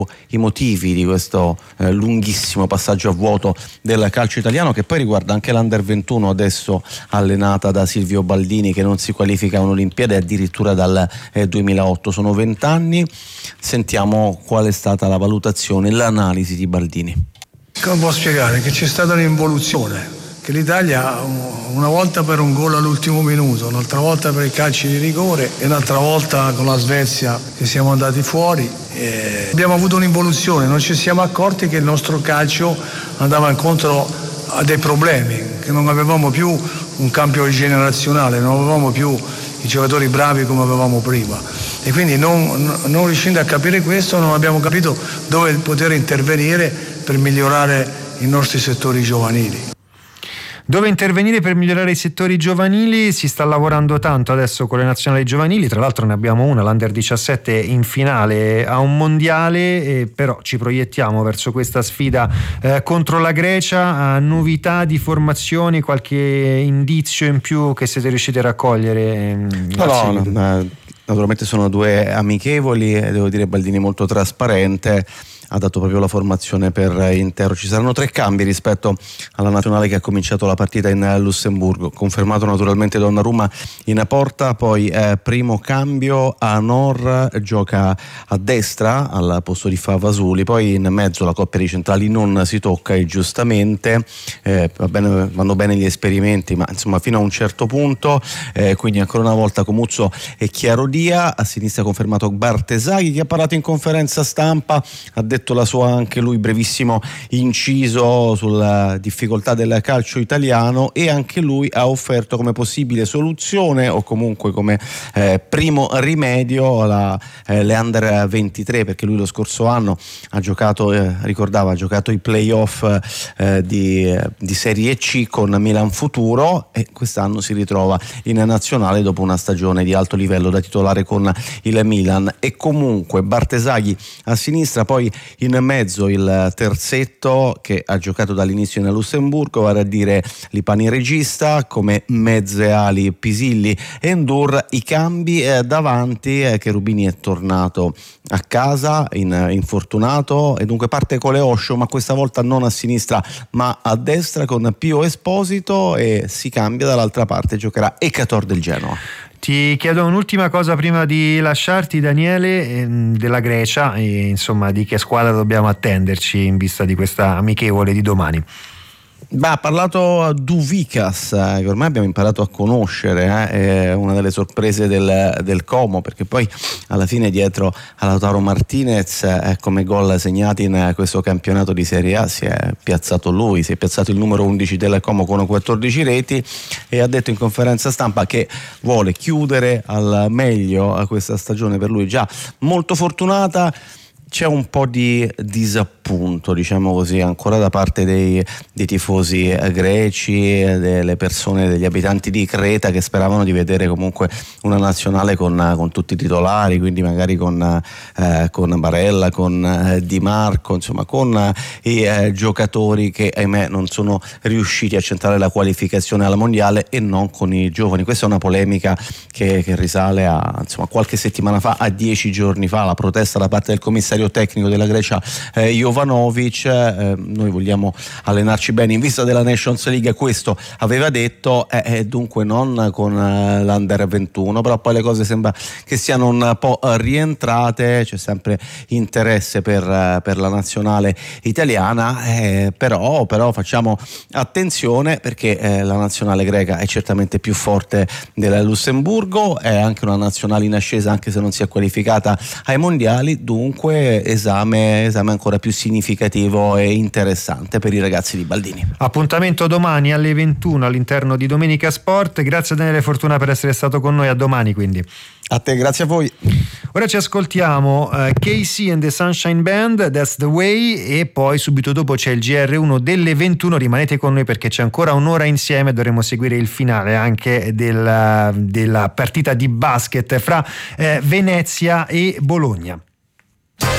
i motivi di questo lunghissimo passaggio a vuoto del calcio italiano, che poi riguarda anche l'Under 21, adesso allenata da Silvio Baldini, che non si qualifica a un'Olimpiade addirittura dal 2008. Sono 20 anni. Sentiamo qual è stata la valutazione, l'analisi di Baldini. Come può spiegare? Che c'è stata un'involuzione, che l'Italia una volta per un gol all'ultimo minuto, un'altra volta per i calci di rigore e un'altra volta con la Svezia che siamo andati fuori. Abbiamo avuto un'involuzione, non ci siamo accorti che il nostro calcio andava incontro a dei problemi, che non avevamo più un cambio generazionale, non avevamo più i giocatori bravi come avevamo prima, e quindi non riuscendo a capire questo non abbiamo capito dove poter intervenire per migliorare i nostri settori giovanili. Dove intervenire per migliorare i settori giovanili? Si sta lavorando tanto adesso con le nazionali giovanili, tra l'altro ne abbiamo una, l'Under 17, in finale a un mondiale, però ci proiettiamo verso questa sfida contro la Grecia. Novità di formazioni, qualche indizio in più che siete riusciti a raccogliere? Naturalmente sono due amichevoli, devo dire Baldini molto trasparente, ha dato proprio la formazione per intero. Ci saranno 3 cambi rispetto alla nazionale che ha cominciato la partita in Lussemburgo, confermato naturalmente Donnarumma in porta, poi primo cambio Anor gioca a destra al posto di Favasuli, poi in mezzo la coppia di centrali non si tocca, e giustamente vanno bene gli esperimenti, ma insomma fino a un certo punto, quindi ancora una volta Comuzzo e Chiarodia, a sinistra confermato Bartesaghi, che ha parlato in conferenza stampa, ha detto la sua anche lui, brevissimo inciso sulla difficoltà del calcio italiano, e anche lui ha offerto come possibile soluzione o comunque come primo rimedio le Under 23, perché lui lo scorso anno ha giocato, ha giocato i playoff di Serie C con Milan Futuro, e quest'anno si ritrova in nazionale dopo una stagione di alto livello da titolare con il Milan. E comunque Bartesaghi a sinistra, poi in mezzo il terzetto che ha giocato dall'inizio in Lussemburgo, vale a dire Lipani regista, come mezze ali Pisilli e Endur. I cambi davanti, che Rubini è tornato a casa infortunato, e dunque parte Coleoscio, ma questa volta non a sinistra ma a destra con Pio Esposito, e si cambia dall'altra parte, giocherà Ekator del Genoa. Ti chiedo un'ultima cosa prima di lasciarti, Daniele, della Grecia, e insomma di che squadra dobbiamo attenderci in vista di questa amichevole di domani. Ha parlato Duvikas, che ormai abbiamo imparato a conoscere, è una delle sorprese del Como, perché poi alla fine dietro a Lautaro Martinez come gol segnati in questo campionato di Serie A si è piazzato lui, si è piazzato il numero 11 del Como con 14 reti, e ha detto in conferenza stampa che vuole chiudere al meglio questa stagione, per lui già molto fortunata. C'è un po' di disappunto, diciamo così, ancora da parte dei tifosi greci, delle persone, degli abitanti di Creta, che speravano di vedere comunque una nazionale con tutti i titolari, quindi magari con Barella, con Di Marco, insomma con i giocatori che ahimè non sono riusciti a centrare la qualificazione alla mondiale, e non con i giovani. Questa è una polemica che risale a qualche settimana fa, a 10 giorni fa, la protesta da parte del commissario tecnico della Grecia Jovanovic. Noi vogliamo allenarci bene in vista della Nations League, questo aveva detto, dunque non con l'Under 21, però poi le cose sembra che siano un po' rientrate, c'è sempre interesse per la nazionale italiana, però facciamo attenzione, perché la nazionale greca è certamente più forte del Lussemburgo, è anche una nazionale in ascesa anche se non si è qualificata ai mondiali, dunque esame ancora più significativo e interessante per i ragazzi di Baldini. Appuntamento domani alle 21 all'interno di Domenica Sport. Grazie Daniele Fortuna per essere stato con noi, a domani quindi. A te, grazie a voi. Ora ci ascoltiamo KC and the Sunshine Band, That's the Way, e poi subito dopo c'è il GR1 delle 21. Rimanete con noi perché c'è ancora un'ora insieme, dovremo seguire il finale anche della partita di basket fra Venezia e Bologna.